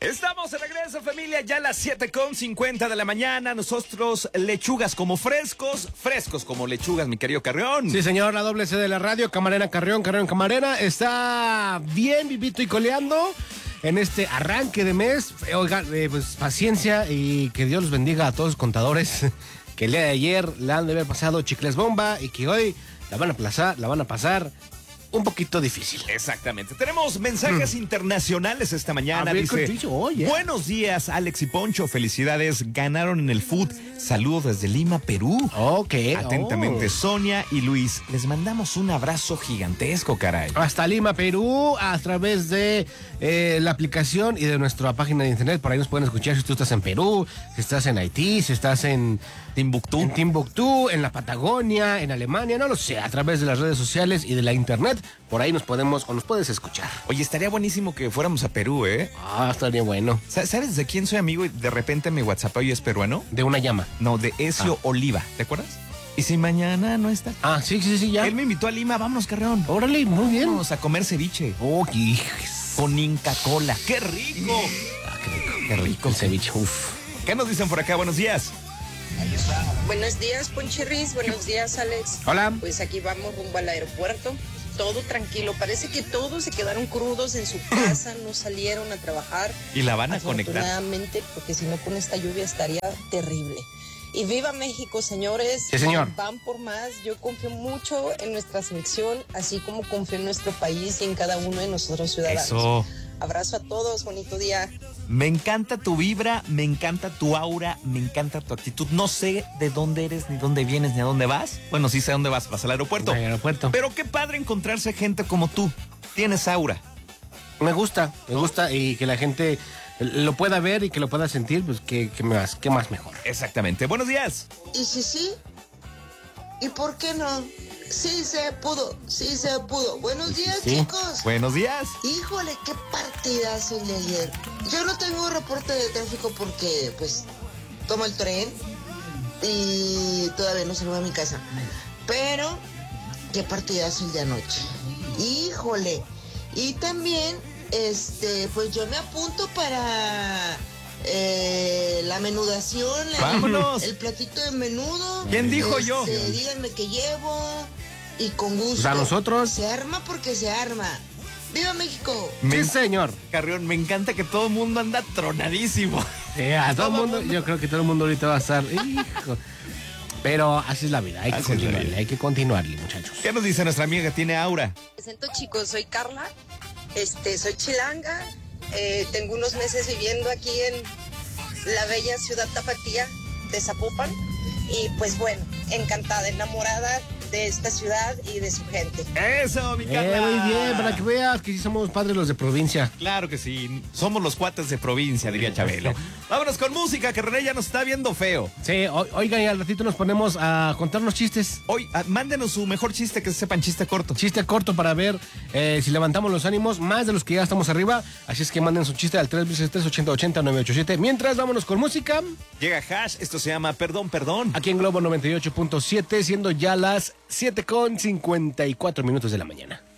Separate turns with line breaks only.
Estamos de regreso, familia, ya a las 7:50 de la mañana. Nosotros, lechugas como frescos, frescos como lechugas, mi querido Carrión.
Sí, señor, la doble C de la radio, Camarena Carrión, Carrión Camarena, está bien vivito y coleando en este arranque de mes. Oiga, pues paciencia y que Dios los bendiga a todos los contadores que el día de ayer la han de haber pasado chicles bomba y que hoy la van a pasar un poquito difícil.
Exactamente. Tenemos mensajes internacionales esta mañana. Dice, buenos días, Alex y Poncho. Felicidades, ganaron en el foot. Saludos desde Lima, Perú.
Ok.
Atentamente, Sonia y Luis. Les mandamos un abrazo gigantesco, caray.
Hasta Lima, Perú, a través de la aplicación y de nuestra página de internet. Por ahí nos pueden escuchar si tú estás en Perú, si estás en Haití, si estás en Timbuktu, en la Patagonia, en Alemania, no lo sé, a través de las redes sociales y de la internet. Por ahí nos puedes escuchar.
Oye, estaría buenísimo que fuéramos a Perú, ¿eh?
Estaría bueno.
¿Sabes de quién soy amigo y de repente me WhatsApp hoy es peruano?
De una llama.
No, de Ezio Oliva, ¿te acuerdas? ¿Y si mañana no está?
Sí, ya.
Él me invitó a Lima, vámonos, Carreón.
Órale, muy bien.
Vamos a comer ceviche. Con Inca Cola. ¡Qué rico!
Qué rico el ceviche,
¿Qué nos dicen por acá? Buenos días.
Buenos días, Ponchirris. Buenos días, Alex.
Hola.
Pues aquí vamos rumbo al aeropuerto. Todo tranquilo. Parece que todos se quedaron crudos en su casa, no salieron a trabajar.
Y la van a conectar.
Afortunadamente, porque si no con esta lluvia estaría terrible. Y viva México, señores.
Sí, señor.
Van por más. Yo confío mucho en nuestra selección, así como confío en nuestro país y en cada uno de nosotros ciudadanos.
Eso.
Abrazo a todos, bonito día.
Me encanta tu vibra, me encanta tu aura, me encanta tu actitud. No sé de dónde eres, ni dónde vienes, ni a dónde vas. Bueno, sí sé a dónde vas al aeropuerto. Pero qué padre encontrarse gente como tú. Tienes aura.
Me gusta y que la gente lo pueda ver y que lo pueda sentir, pues qué más mejor.
Exactamente. Buenos días.
¿Y sí? ¿Y por qué no? Sí se pudo. Buenos días, chicos.
Buenos días.
Híjole, qué partidazo el de ayer. Yo no tengo reporte de tráfico porque, pues, tomo el tren y todavía no salgo a mi casa. Pero, qué partidazo el de anoche. Híjole. Y también, pues yo me apunto para la menudación.
¡Vámonos!
El platito de menudo.
¿Quién dijo yo?
Díganme qué llevo y con gusto.
¿A nosotros?
Se arma porque se arma. ¡Viva México!
Sí, señor.
Carrión, me encanta que todo el mundo anda tronadísimo.
A todo el mundo, yo creo que todo el mundo ahorita va a estar, hijo. Pero así es la vida, hay que continuarle, muchachos.
¿Qué nos dice nuestra amiga que tiene aura?
Presento, chicos, soy Carla, soy chilanga, tengo unos meses viviendo aquí en la bella ciudad tapatía de Zapopan y pues bueno, encantada, enamorada de esta ciudad y de su gente.
¡Eso, mi Carla!
Muy bien, para que veas que sí somos padres los de provincia.
Claro que sí, somos los cuates de provincia, diría Chabelo. Vámonos con música, que René ya nos está viendo feo.
Sí, oigan, y al ratito nos ponemos a contarnos chistes.
Hoy, mándenos su mejor chiste, que sepan chiste corto.
Chiste corto para ver si levantamos los ánimos, más de los que ya estamos arriba. Así es que manden su chiste al 380-80-987. Mientras, vámonos con música.
Llega Hash, esto se llama Perdón, Perdón.
Aquí en Globo 98.7, siendo ya las 7:54 de la mañana.